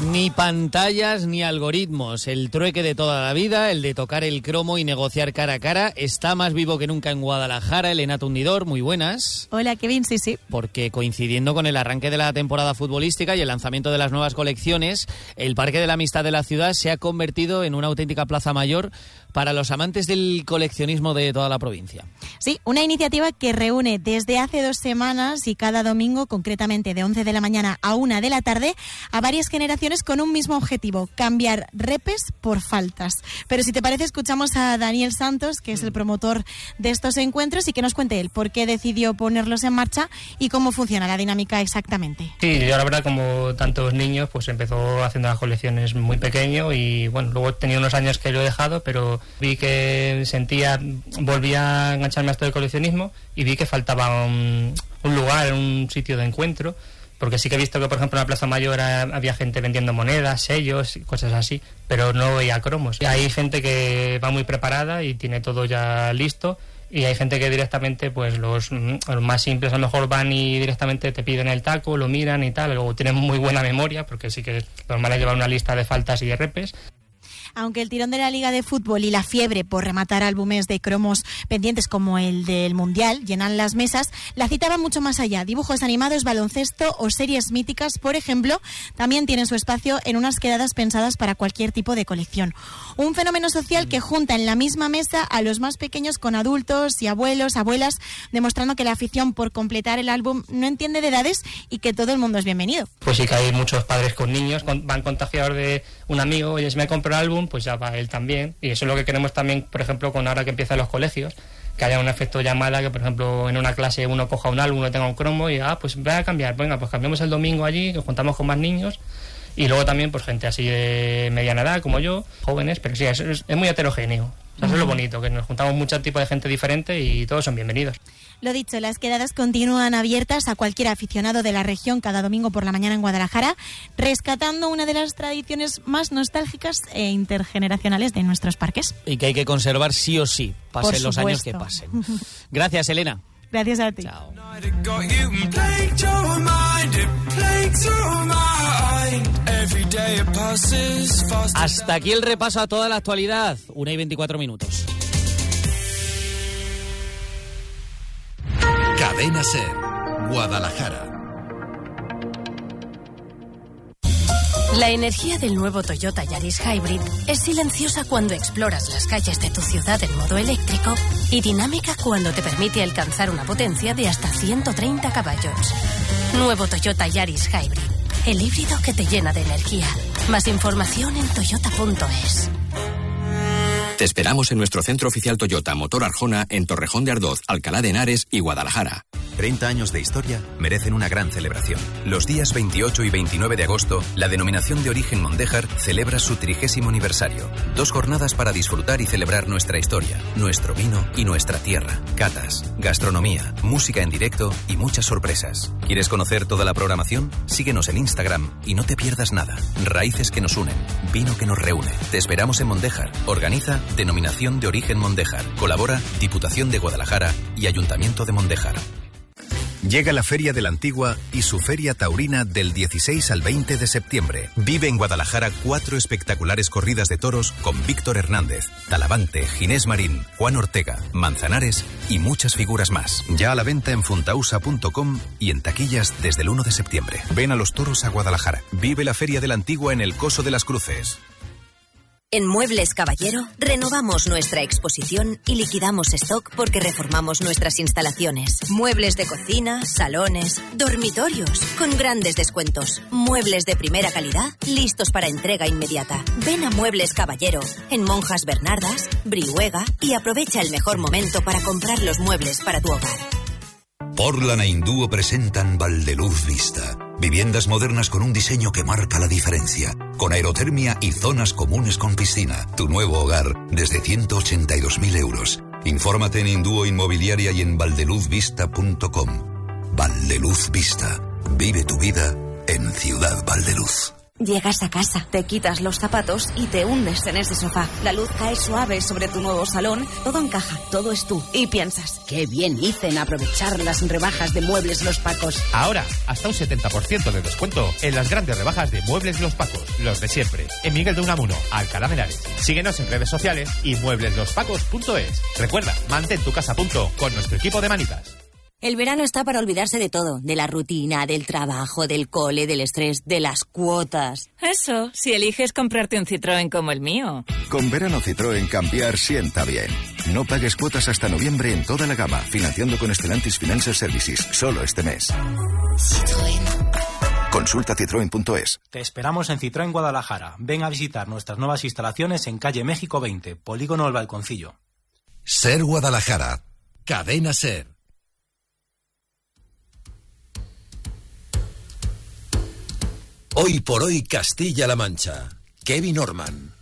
Ni pantallas ni algoritmos. El trueque de toda la vida, el de tocar el cromo y negociar cara a cara, está más vivo que nunca en Guadalajara. Elena Tundidor, muy buenas. Hola, Kevin, sí. Porque coincidiendo con el arranque de la temporada futbolística y el lanzamiento de las nuevas colecciones, el Parque de la Amistad de la ciudad se ha convertido en una auténtica plaza mayor para los amantes del coleccionismo de toda la provincia. Sí, una iniciativa que reúne desde hace 2 semanas y cada domingo, concretamente de 11 de la mañana a 1 de la tarde, a varias generaciones con un mismo objetivo: cambiar repes por faltas. Pero si te parece, escuchamos a Daniel Santos, que es el promotor de estos encuentros, y que nos cuente él por qué decidió ponerlos en marcha y cómo funciona la dinámica exactamente. Sí, yo la verdad, como tantos niños, pues empezó haciendo las colecciones muy pequeño y bueno, luego he tenido unos años que lo he dejado, pero vi que volvía a engancharme a esto del coleccionismo y vi que faltaba un lugar, un sitio de encuentro, porque sí que he visto que, por ejemplo, en la Plaza Mayor había gente vendiendo monedas, sellos y cosas así, pero no veía cromos. Y hay gente que va muy preparada y tiene todo ya listo, y hay gente que directamente, pues los más simples a lo mejor van y directamente te piden el taco, lo miran y tal, luego tienen muy buena memoria, porque sí que es normal llevar una lista de faltas y de repes. Aunque el tirón de la Liga de Fútbol y la fiebre por rematar álbumes de cromos pendientes como el del Mundial llenan las mesas, la cita va mucho más allá. Dibujos animados, baloncesto o series míticas, por ejemplo, también tienen su espacio en unas quedadas pensadas para cualquier tipo de colección. Un fenómeno social que junta en la misma mesa a los más pequeños con adultos y abuelos, abuelas, demostrando que la afición por completar el álbum no entiende de edades y que todo el mundo es bienvenido. Pues sí que hay muchos padres con niños, van contagiados de un amigo: oye, si me compro el álbum, pues ya va él también. Y eso es lo que queremos también, por ejemplo, con ahora que empiezan los colegios, que haya un efecto llamada, que por ejemplo en una clase uno coja un álbum, uno tenga un cromo y pues voy a cambiar, venga, pues cambiamos el domingo allí, que juntamos con más niños. Y luego también pues gente así de mediana edad como yo, jóvenes, pero sí, es muy heterogéneo. O sea, eso es lo bonito, que nos juntamos mucho tipo de gente diferente y todos son bienvenidos. Lo dicho, las quedadas continúan abiertas a cualquier aficionado de la región cada domingo por la mañana en Guadalajara, rescatando una de las tradiciones más nostálgicas e intergeneracionales de nuestros parques. Y que hay que conservar sí o sí, pasen los años que pasen. Gracias, Elena. Gracias a ti. Chao. Hasta aquí el repaso a toda la actualidad. 1:24. Cadena SER, Guadalajara. La energía del nuevo Toyota Yaris Hybrid es silenciosa cuando exploras las calles de tu ciudad en modo eléctrico y dinámica cuando te permite alcanzar una potencia de hasta 130 caballos. Nuevo Toyota Yaris Hybrid, el híbrido que te llena de energía. Más información en toyota.es. Te esperamos en nuestro centro oficial Toyota Motor Arjona en Torrejón de Ardoz, Alcalá de Henares y Guadalajara. 30 años de historia merecen una gran celebración. Los días 28 y 29 de agosto, la denominación de origen Mondéjar celebra su 30º aniversario. 2 jornadas para disfrutar y celebrar nuestra historia, nuestro vino y nuestra tierra. Catas, gastronomía, música en directo y muchas sorpresas. ¿Quieres conocer toda la programación? Síguenos en Instagram y no te pierdas nada. Raíces que nos unen, vino que nos reúne. Te esperamos en Mondéjar. Organiza Denominación de Origen Mondéjar. Colabora Diputación de Guadalajara y Ayuntamiento de Mondéjar. Llega la Feria de la Antigua y su Feria Taurina del 16 al 20 de septiembre. Vive en Guadalajara 4 espectaculares corridas de toros con Víctor Hernández, Talavante, Ginés Marín, Juan Ortega, Manzanares y muchas figuras más. Ya a la venta en funtausa.com y en taquillas desde el 1 de septiembre. Ven a los toros a Guadalajara. Vive la Feria de la Antigua en el Coso de las Cruces. En Muebles Caballero renovamos nuestra exposición y liquidamos stock porque reformamos nuestras instalaciones. Muebles de cocina, salones, dormitorios, con grandes descuentos. Muebles de primera calidad, listos para entrega inmediata. Ven a Muebles Caballero, en Monjas Bernardas, Brihuega, y aprovecha el mejor momento para comprar los muebles para tu hogar. Portland e Indúo presentan Valdeluz Vista. Viviendas modernas con un diseño que marca la diferencia. Con aerotermia y zonas comunes con piscina. Tu nuevo hogar desde 182.000 euros. Infórmate en Indúo Inmobiliaria y en valdeluzvista.com. Valdeluz Vista. Vive tu vida en Ciudad Valdeluz. Llegas a casa, te quitas los zapatos y te hundes en ese sofá. La luz cae suave sobre tu nuevo salón, todo encaja, todo es tú. Y piensas, qué bien hice en aprovechar las rebajas de Muebles Los Pacos. Ahora, hasta un 70% de descuento en las grandes rebajas de Muebles Los Pacos, los de siempre. En Miguel de Unamuno, Alcalá de Henares. Síguenos en redes sociales y muebleslosPacos.es. Recuerda, mantén tu casa a punto con nuestro equipo de manitas. El verano está para olvidarse de todo, de la rutina, del trabajo, del cole, del estrés, de las cuotas. Eso, si eliges comprarte un Citroën como el mío. Con verano Citroën cambiar sienta bien. No pagues cuotas hasta noviembre en toda la gama, financiando con Stellantis Financial Services, solo este mes. Citroën. Consulta citroen.es. Te esperamos en Citroën Guadalajara. Ven a visitar nuestras nuevas instalaciones en calle México 20, Polígono El Balconcillo. Ser Guadalajara. Cadena Ser. Hoy por hoy Castilla-La Mancha. Kevin Orman.